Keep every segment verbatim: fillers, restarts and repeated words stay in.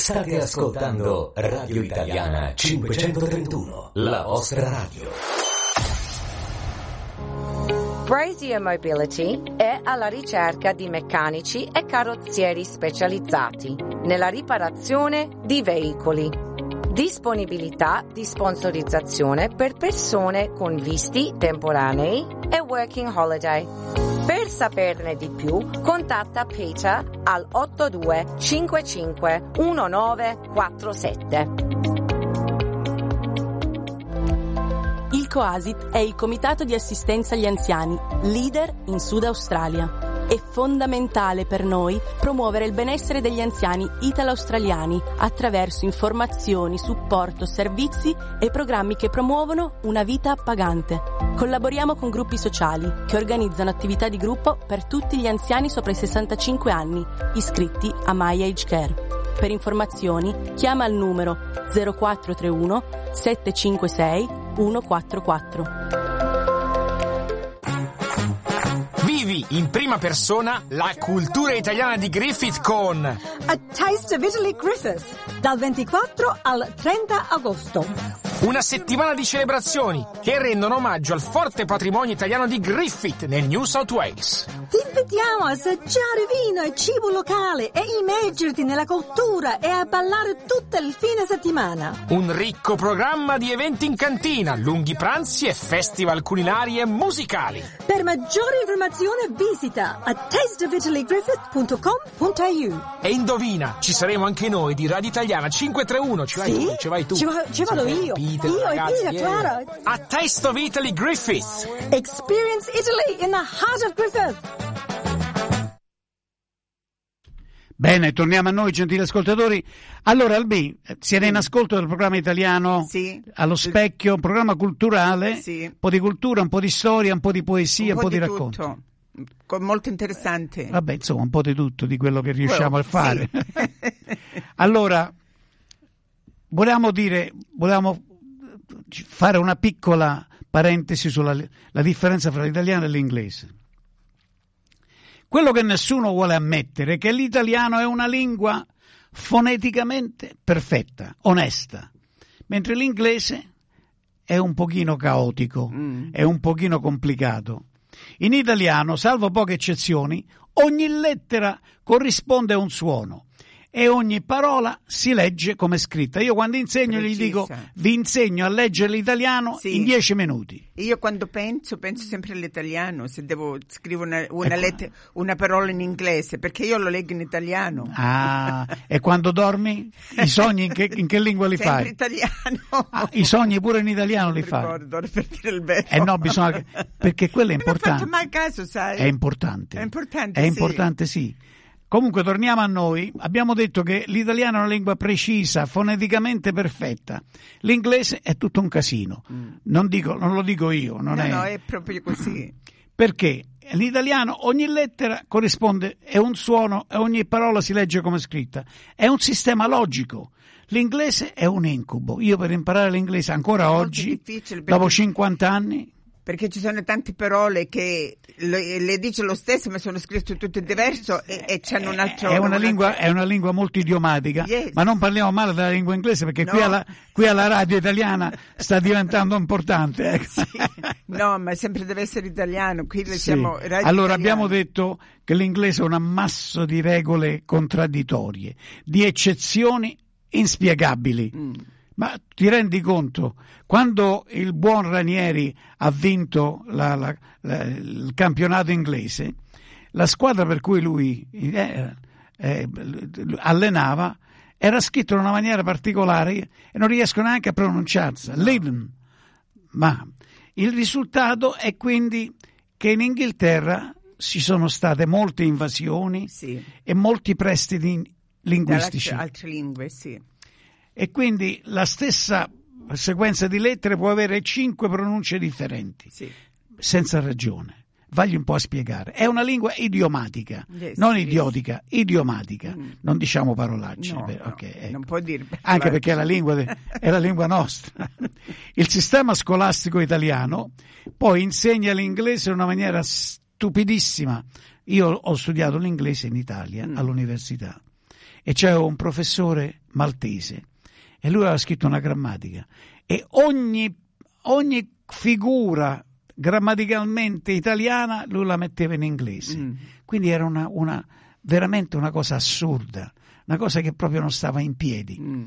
State ascoltando Radio Italiana cinquecentotrentuno, la vostra radio. Brazier Mobility è alla ricerca di meccanici e carrozzieri specializzati nella riparazione di veicoli. Disponibilità di sponsorizzazione per persone con visti temporanei e working holiday. Per saperne di più, contatta Peter al otto due cinque cinque uno nove quattro sette. Il COASIT è il Comitato di Assistenza agli Anziani, leader in Sud Australia. È fondamentale per noi promuovere il benessere degli anziani italo-australiani attraverso informazioni, supporto, servizi e programmi che promuovono una vita appagante. Collaboriamo con gruppi sociali che organizzano attività di gruppo per tutti gli anziani sopra i sessantacinque anni, iscritti a My Age Care. Per informazioni chiama il numero zero quattro tre uno sette cinque sei uno quattro quattro. Vivi in prima persona la cultura italiana di Griffith con A Taste of Italy Griffith, dal ventiquattro al trenta agosto. Una settimana di celebrazioni che rendono omaggio al forte patrimonio italiano di Griffith nel New South Wales. Ti invitiamo a assaggiare vino e cibo locale e immergerti nella cultura e a ballare tutto il fine settimana. Un ricco programma di eventi in cantina, lunghi pranzi e festival culinari e musicali. Per maggiore informazione visita a taste of italy griffith punto com punto a u. E indovina, ci saremo anche noi di Radio Italiana cinquecentotrentuno. Ci vai sì? tu, ci vai tu. Ci, va, ci vado io. Peter, io ragazzi, e Peter, yeah. claro. A Taste of Italy Griffith. Experience Italy in the heart of Griffith. Bene, torniamo a noi, gentili ascoltatori. Allora, Albi, siete in ascolto del programma italiano sì. Allo Specchio, un programma culturale, sì. un po' di cultura, un po' di storia, un po' di poesia, un po', un po' di, di racconto. Tutto. Molto interessante. Vabbè, insomma, un po' di tutto, di quello che riusciamo well, a fare. Sì. Allora, volevamo dire, volevamo fare una piccola parentesi sulla la differenza fra l'italiano e l'inglese. Quello che nessuno vuole ammettere è che l'italiano è una lingua foneticamente perfetta, onesta, mentre l'inglese è un pochino caotico, mm. è un pochino complicato. In italiano, salvo poche eccezioni, ogni lettera corrisponde a un suono e ogni parola si legge come scritta. Io quando insegno Precisa. gli dico, vi insegno a leggere l'italiano sì. in dieci minuti. Io quando penso, penso sempre all'italiano, se devo scrivere una, una, lettera, una parola in inglese, perché io lo leggo in italiano. Ah, e quando dormi? I sogni in che, in che lingua li sempre fai? Sempre italiano. Ah, i sogni pure in italiano li fai? Ricordo, per dire il verbo. Eh no, bisogna, perché quello è importante. Non faccio mai caso, sai? È importante. È importante, È sì. importante, sì. Comunque torniamo a noi, abbiamo detto che l'italiano è una lingua precisa, foneticamente perfetta, l'inglese è tutto un casino, mm. non, dico, non lo dico io, non no, è... no, è proprio così. Perché l'italiano ogni lettera corrisponde, è un suono e ogni parola si legge come scritta, è un sistema logico. L'inglese è un incubo, io per imparare l'inglese ancora oggi, dopo cinquanta anni... Perché ci sono tante parole che le, le dice lo stesso ma sono scritte tutte diverse e, e c'hanno un altro... È una, lingua, è una lingua molto idiomatica, yes. ma non parliamo male della lingua inglese perché no. qui, alla, qui alla radio italiana sta diventando importante. Ecco. Sì. No, ma sempre deve essere italiano, qui le sì. siamo radio Allora italiano. Abbiamo detto che l'inglese è un ammasso di regole contraddittorie, di eccezioni inspiegabili. Mm. Ma ti rendi conto, quando il buon Ranieri ha vinto la, la, la, il campionato inglese, la squadra per cui lui eh, eh, allenava era scritta in una maniera particolare e non riesco neanche a pronunciarsi, no. Leiden. Ma il risultato è quindi che in Inghilterra ci sono state molte invasioni sì. e molti prestiti linguistici. Altre, altre lingue, sì. E quindi la stessa sequenza di lettere può avere cinque pronunce differenti, sì. senza ragione. Vagli un po' a spiegare. È una lingua idiomatica, yes, non yes. idiotica, idiomatica. Mm. Non diciamo parolacce. No, per, no, okay, ecco. Non può dire parolacce. Anche perché è la lingua, de, è la lingua nostra. Il sistema scolastico italiano poi insegna l'inglese in una maniera stupidissima. Io ho studiato l'inglese in Italia, mm. all'università. e c'era un professore maltese e lui aveva scritto una grammatica e ogni, ogni figura grammaticalmente italiana lui la metteva in inglese. Mm. Quindi era una, una veramente una cosa assurda, una cosa che proprio non stava in piedi. Mm.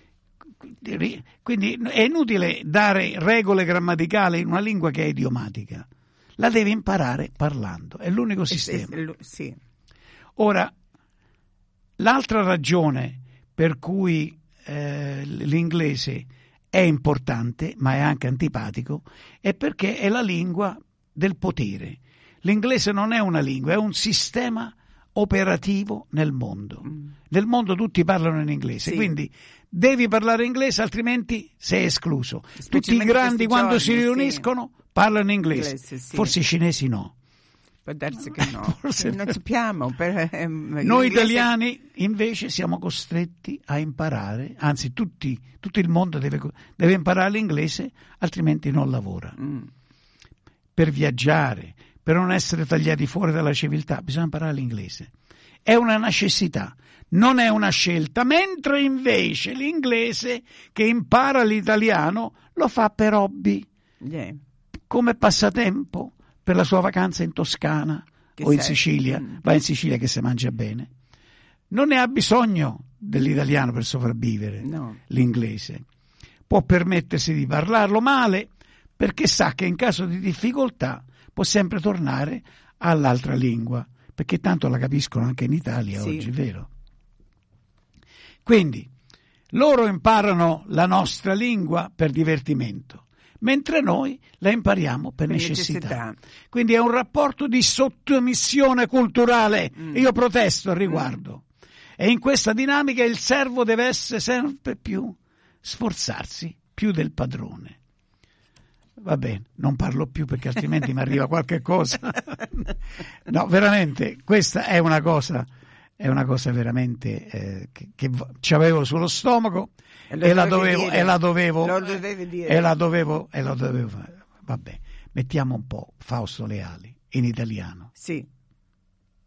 Quindi è inutile dare regole grammaticali in una lingua che è idiomatica, la devi imparare parlando, è l'unico sistema. Eh, eh, sì. Ora, l'altra ragione per cui eh, l'inglese è importante, ma è anche antipatico, è perché è la lingua del potere. L'inglese non è una lingua, è un sistema operativo nel mondo. Mm. Nel mondo tutti parlano in inglese, sì. Quindi devi parlare inglese, altrimenti sei escluso. Tutti i grandi quando giorni, si riuniscono sì. parlano inglese, inglese sì. Forse i cinesi no. Può darsi che no, Forse non sappiamo. Per, eh, Noi italiani invece siamo costretti a imparare, anzi tutti, tutto il mondo deve, deve imparare l'inglese, altrimenti non lavora. Mm. Per viaggiare, per non essere tagliati fuori dalla civiltà, bisogna imparare l'inglese. È una necessità, non è una scelta, mentre invece l'inglese che impara l'italiano lo fa per hobby, yeah. come passatempo, per la sua vacanza in Toscana che o in sei? Sicilia, mm. va in Sicilia che si mangia bene. Non ne ha bisogno dell'italiano per sopravvivere, no. L'inglese. Può permettersi di parlarlo male perché sa che in caso di difficoltà può sempre tornare all'altra lingua, perché tanto la capiscono anche in Italia sì. oggi, vero? Quindi loro imparano la nostra lingua per divertimento, mentre noi la impariamo per, per necessità. necessità. Quindi è un rapporto di sottomissione culturale. Mm. Io protesto al riguardo. Mm. E in questa dinamica il servo deve essere sempre più sforzarsi più del padrone. Va bene, non parlo più perché altrimenti mi arriva qualche cosa. No, veramente, questa è una cosa, è una cosa veramente eh, che, che ci avevo sullo stomaco e, e la dovevo, dire. e la dovevo, lo dovevi dire. e la dovevo, e la dovevo fare. Vabbè, mettiamo un po' Fausto Leali in italiano. Sì.